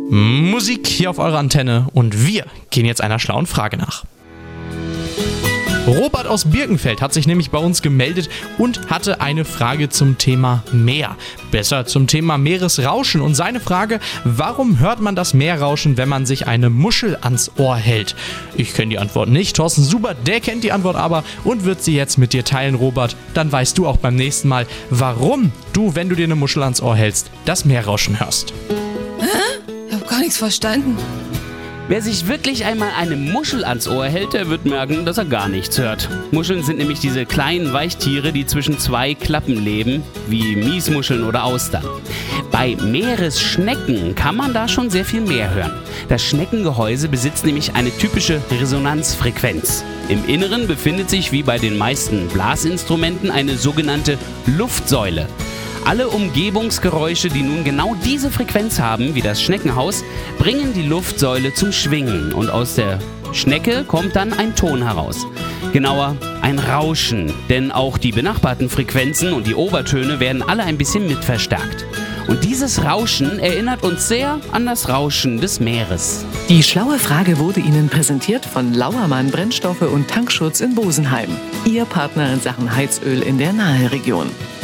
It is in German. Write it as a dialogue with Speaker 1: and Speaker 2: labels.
Speaker 1: Musik hier auf eurer Antenne und wir gehen jetzt einer schlauen Frage nach. Robert aus Birkenfeld hat sich nämlich bei uns gemeldet und hatte eine Frage zum Thema Meer. Besser zum Thema Meeresrauschen. Und seine Frage: Warum hört man das Meerrauschen, wenn man sich eine Muschel ans Ohr hält? Ich kenne die Antwort nicht. Thorsten Subert, der kennt die Antwort aber und wird sie jetzt mit dir teilen, Robert. Dann weißt du auch beim nächsten Mal, warum du, wenn du dir eine Muschel ans Ohr hältst, das Meerrauschen hörst.
Speaker 2: Ich habe gar nichts verstanden.
Speaker 3: Wer sich wirklich einmal eine Muschel ans Ohr hält, der wird merken, dass er gar nichts hört. Muscheln sind nämlich diese kleinen Weichtiere, die zwischen zwei Klappen leben, wie Miesmuscheln oder Austern. Bei Meeresschnecken kann man da schon sehr viel mehr hören. Das Schneckengehäuse besitzt nämlich eine typische Resonanzfrequenz. Im Inneren befindet sich, wie bei den meisten Blasinstrumenten, eine sogenannte Luftsäule. Alle Umgebungsgeräusche, die nun genau diese Frequenz haben, wie das Schneckenhaus, bringen die Luftsäule zum Schwingen und aus der Schnecke kommt dann ein Ton heraus. Genauer, ein Rauschen, denn auch die benachbarten Frequenzen und die Obertöne werden alle ein bisschen mitverstärkt. Und dieses Rauschen erinnert uns sehr an das Rauschen des Meeres.
Speaker 4: Die schlaue Frage wurde Ihnen präsentiert von Lauermann Brennstoffe und Tankschutz in Bosenheim. Ihr Partner in Sachen Heizöl in der Naheregion.